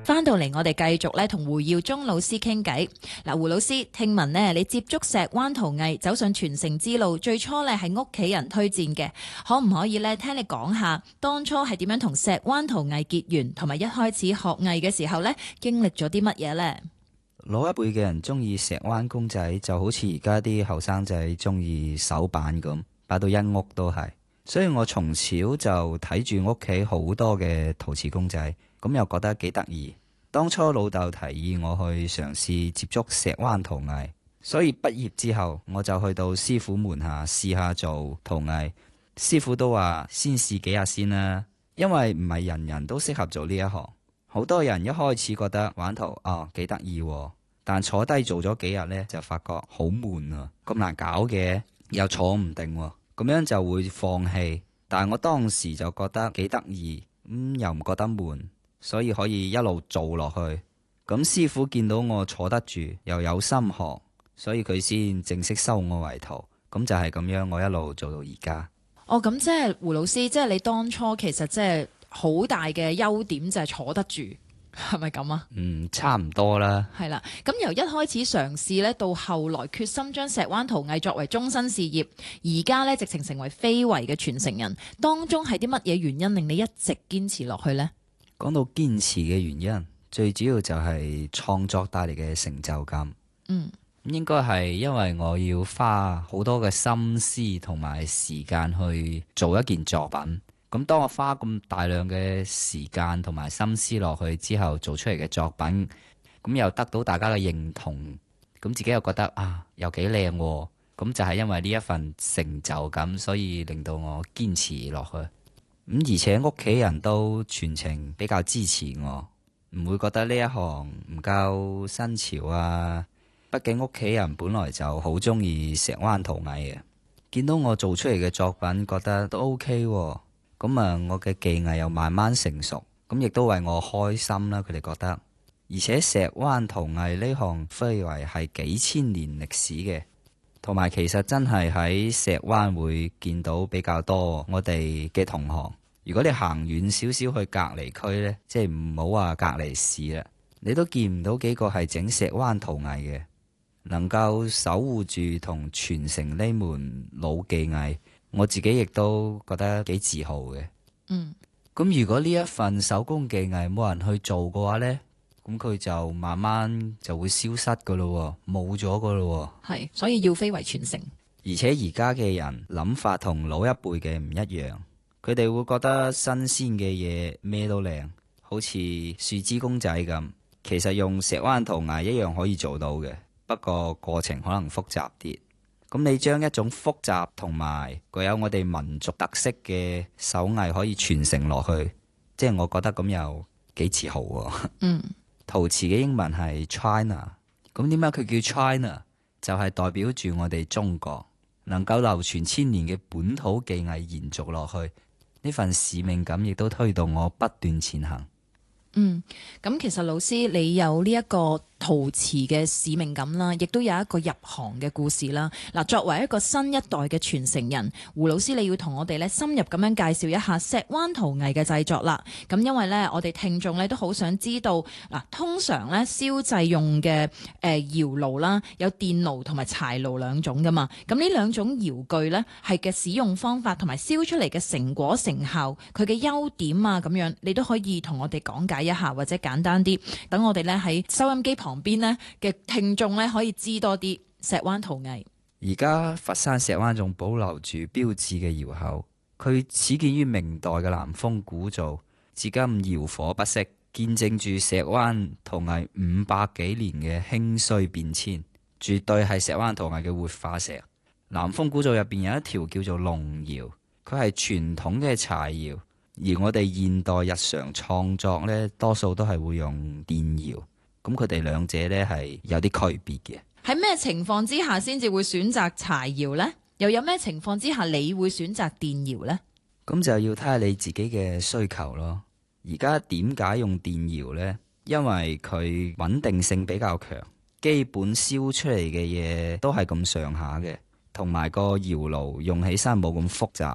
翻到嚟我哋繼續咧同胡耀宗老師傾偈。嗱，胡老師，聽聞呢你接觸石灣陶藝走上傳承之路，最初咧係屋企人推薦嘅，可唔可以咧聽你講下當初係點樣同石灣陶藝結緣，同埋一開始學藝嘅時候咧經歷咗啲乜嘢呢？ 老一輩嘅人中意石灣公仔，就好似而家啲後生仔中意手板咁，擺到一屋都係。所以我從小就睇住屋企好多嘅陶瓷公仔，咁又覺得幾得意。當初老豆提議我去嘗試接觸石灣陶藝，所以畢業之後我就去到師傅門下試下做陶藝。師傅都話先試幾日先啦，因為唔係人人都適合做呢一行。好多人一開始覺得玩陶幾得意，但坐低做咗幾日呢，就發覺好悶啊，咁難搞嘅，又坐唔定，咁樣就會放棄。但係我當時就覺得幾得意，又唔覺得悶，所以可以一路做落去。咁師傅見到我坐得住，又有心學，所以佢先正式收我為徒。咁就係咁樣，我一路做到而家。 咁即係胡老師，即係你當初其實即係好大嘅優點就係坐得住，係咪咁啊？ 差唔多啦。 係啦，咁由一開始嘗試咧，到後來決心將石灣陶藝作為終身事業，而家咧直情成為非遺嘅傳承人，當中係啲乜嘢原因令你一直堅持落去呢？ 講到堅持嘅原因，最主要就係創作帶嚟嘅成就感。應該係因為我要花好多嘅心思同埋時間去做一件作品。咁當我花咁大量嘅時間同埋心思落去之後，做出嚟嘅作品，咁又得到大家嘅認同，咁自己又覺得又幾靚喎。咁就係因為呢一份成就感，所以令到我堅持落去。而且屋企人都全程比較支持我，唔會覺得呢一行唔夠新潮啊。畢竟屋企人本來就好中意石灣陶藝嘅，見到我做出嚟嘅作品，覺得都 OK 喎。咁我嘅技藝又慢慢成熟，咁亦都為我開心啦。佢哋覺得，而且石灣陶藝呢項非遺係幾千年歷史嘅，同埋其實真係喺石灣會見到比較多我哋嘅同行。如果你行遠少少去隔離區呢，即係唔好話隔離市啦，你都見唔到幾個係整石灣陶藝嘅。能夠守護住同傳承呢門老技藝，我自己亦都覺得幾自豪嘅。咁如果呢一份手工技藝冇人去做嘅話呢，咁佢就慢慢就會消失噶咯，冇咗噶咯。 係，所以要非遺傳承。 而且而家嘅人諗法同老一輩嘅唔一樣，佢哋會覺得新鮮嘅嘢咩都靚，好似樹枝公仔咁，其實用石灣陶藝一樣可以做到嘅。不過過程可能複雜啲，咁你將一種複雜同埋具有我哋民族特色嘅手藝可以傳承落去，即係我覺得咁又幾自豪喎。陶瓷嘅英文係 China， 咁點解佢叫 China？ 就係代表住我哋中國能夠流傳千年嘅本土技藝延續落去，呢份使命感亦都推動我不斷前行。 咁其實老師你有呢一個陶瓷嘅使命感啦，亦都有一個入行嘅故事啦。嗱，作為一個新一代嘅傳承人，胡老師你要同我哋咧深入咁樣介紹一下石灣陶藝嘅製作啦。咁因為咧我哋聽眾咧都好想知道，嗱，通常咧燒製用嘅窯爐啦，有電爐同埋柴爐兩種噶嘛。咁呢兩種窯具咧係嘅使用方法同埋燒出嚟嘅成果成效，佢嘅優點啊咁樣，你都可以同我哋講解一下，或者簡單啲，等我哋咧喺收音機旁邊咧嘅聽眾咧可以知多啲石灣陶藝。 而家佛山石灣仲保留住標誌嘅窯口，佢始建於明代嘅南風古造，至今窯火不息，見證住石灣陶藝500幾年嘅興衰變遷，絕對係石灣陶藝嘅活化石。南風古造入邊有一條叫做龍窯，佢係傳統嘅柴窯。而我哋現代日常創作呢，多數都係會用電窯，咁佢哋兩者呢係有啲區別嘅。 喺咩情況之下先至會選擇柴窯呢？又有咩情況之下你會選擇電窯呢？ 咁就要睇下你自己嘅需求咯。而家點解用電窯呢？因為佢穩定性比較強，基本燒出嚟嘅嘢都係咁上下嘅，同埋個窯爐用起身冇咁複雜。